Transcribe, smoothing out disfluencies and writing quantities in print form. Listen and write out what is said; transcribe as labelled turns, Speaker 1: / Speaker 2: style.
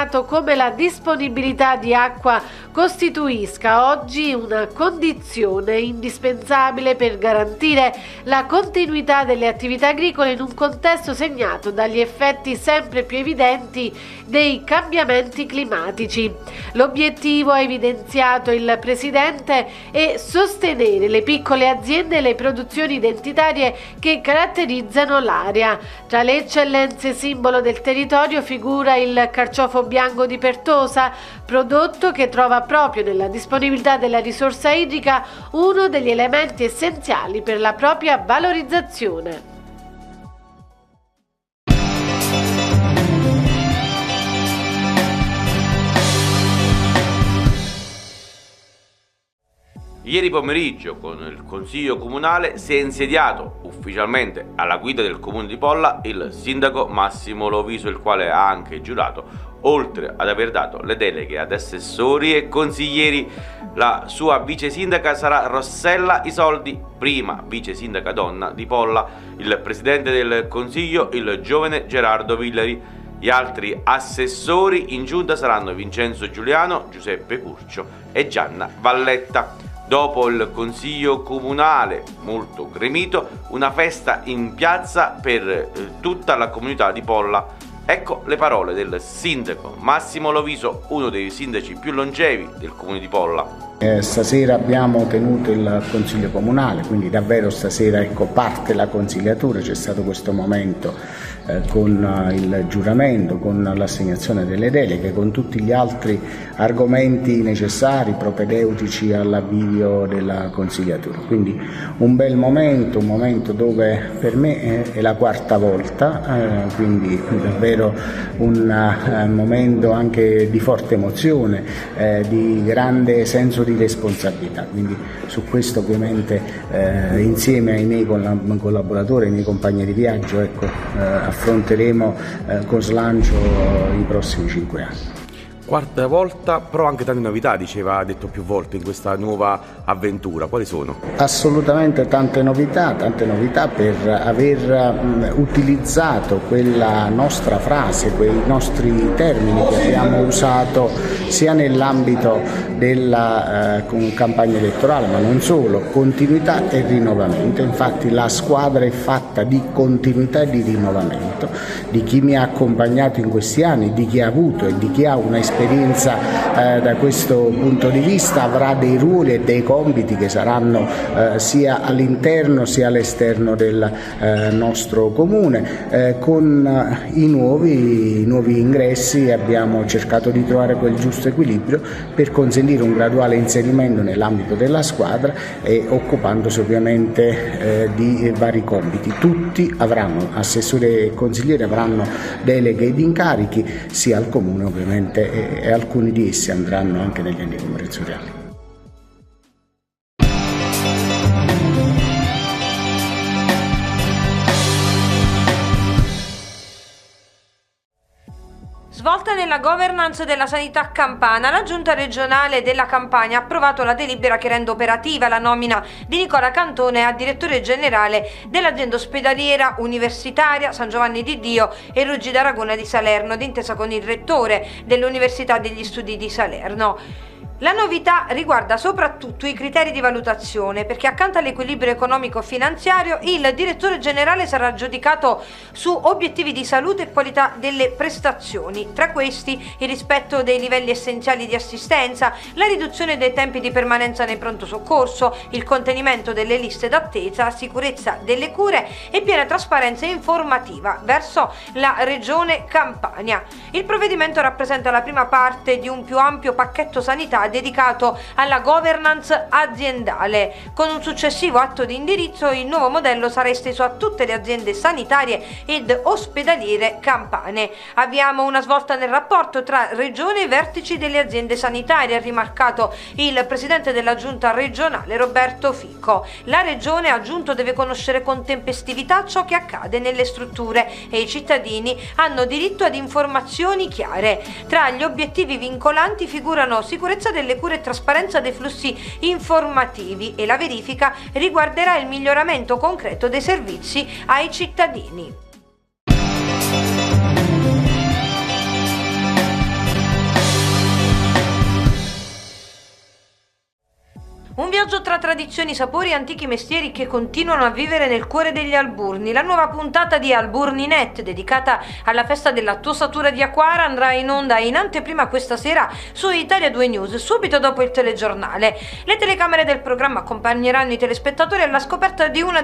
Speaker 1: sottolineato come la disponibilità di acqua costituisca oggi una condizione indispensabile per garantire la continuità delle attività agricole in un contesto segnato dagli effetti sempre più evidenti dei cambiamenti climatici. L'obiettivo, ha evidenziato il Presidente, è sostenere le piccole aziende e le produzioni identitarie che caratterizzano l'area. Tra le eccellenze simbolo del territorio figura il carciofo bianco di Pertosa, prodotto che trova proprio nella disponibilità della risorsa idrica uno degli elementi essenziali per la propria valorizzazione.
Speaker 2: Ieri pomeriggio, con il Consiglio Comunale, si è insediato ufficialmente alla guida del Comune di Polla il sindaco Massimo Loviso, il quale ha anche giurato, oltre ad aver dato le deleghe ad assessori e consiglieri. La sua vice sindaca sarà Rossella Isoldi, prima vice sindaca donna di Polla, il presidente del Consiglio, il giovane Gerardo Villari. Gli altri assessori in giunta saranno Vincenzo Giuliano, Giuseppe Curcio e Gianna Valletta. Dopo il Consiglio Comunale molto gremito, una festa in piazza per tutta la comunità di Polla. Ecco le parole del sindaco Massimo Loviso, uno dei sindaci più longevi del comune di Polla.
Speaker 3: Stasera abbiamo tenuto il Consiglio Comunale, quindi davvero stasera parte la consigliatura, c'è stato questo momento con il giuramento, con l'assegnazione delle deleghe, con tutti gli altri argomenti necessari, propedeutici all'avvio della consigliatura. Quindi un bel momento, un momento dove per me è la quarta volta, quindi davvero un momento anche di forte emozione, di grande senso di responsabilità. Quindi su questo ovviamente insieme ai miei collaboratori, ai miei compagni di viaggio, affronteremo con slancio i prossimi 5 anni.
Speaker 4: Quarta volta, però anche tante novità, ha detto più volte in questa nuova avventura. Quali sono?
Speaker 3: Assolutamente tante novità per aver utilizzato quella nostra frase, quei nostri termini che abbiamo usato sia nell'ambito della campagna elettorale, ma non solo, continuità e rinnovamento. Infatti la squadra è fatta di continuità e di rinnovamento, di chi mi ha accompagnato in questi anni, di chi ha avuto e di chi ha un'esperienza da questo punto di vista, avrà dei ruoli e dei compiti che saranno sia all'interno sia all'esterno del nostro comune. Con i nuovi ingressi abbiamo cercato di trovare quel giusto equilibrio per consentire un graduale inserimento nell'ambito della squadra e occupandosi ovviamente di vari compiti. Tutti avranno, assessori e consiglieri avranno deleghe ed incarichi sia al comune ovviamente e alcuni di essi andranno anche negli enti commissariali.
Speaker 5: Svolta nella governance della sanità campana, la Giunta regionale della Campania ha approvato la delibera che rende operativa la nomina di Nicola Cantone a direttore generale dell'azienda ospedaliera universitaria San Giovanni di Dio e Ruggi d'Aragona di Salerno, d'intesa con il rettore dell'Università degli Studi di Salerno. La novità riguarda soprattutto i criteri di valutazione, perché accanto all'equilibrio economico-finanziario il direttore generale sarà giudicato su obiettivi di salute e qualità delle prestazioni, tra questi il rispetto dei livelli essenziali di assistenza, la riduzione dei tempi di permanenza nei pronto soccorso, il contenimento delle liste d'attesa, sicurezza delle cure e piena trasparenza informativa verso la regione Campania. Il provvedimento rappresenta la prima parte di un più ampio pacchetto sanitario dedicato alla governance aziendale. Con un successivo atto di indirizzo il nuovo modello sarà esteso a tutte le aziende sanitarie ed ospedaliere campane. Abbiamo una svolta nel rapporto tra regione e vertici delle aziende sanitarie, ha rimarcato il presidente della giunta regionale Roberto Fico. La regione, ha aggiunto, deve conoscere con tempestività ciò che accade nelle strutture e i cittadini hanno diritto ad informazioni chiare. Tra gli obiettivi vincolanti figurano sicurezza delle cure e trasparenza dei flussi informativi, e la verifica riguarderà il miglioramento concreto dei servizi ai cittadini. viaggio tra tradizioni, sapori e antichi mestieri che continuano a vivere nel cuore degli Alburni. La nuova puntata di Alburninet, dedicata alla festa della tossatura di Acquara, andrà in onda in anteprima questa sera su Italia 2 News, subito dopo il telegiornale. Le telecamere del programma accompagneranno i telespettatori alla scoperta di una